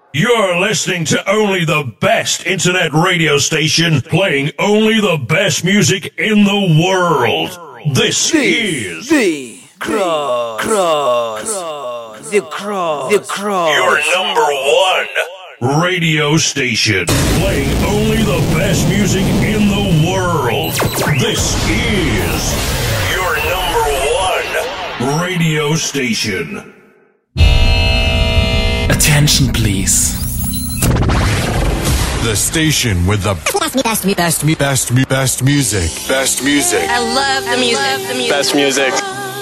You're listening to only the best internet radio station playing only the best music in the world. This is The Cross. Your number one radio station playing only the best music in the world. This is your number one radio station. Attention, please. The station with the best music. I love the music. Best music.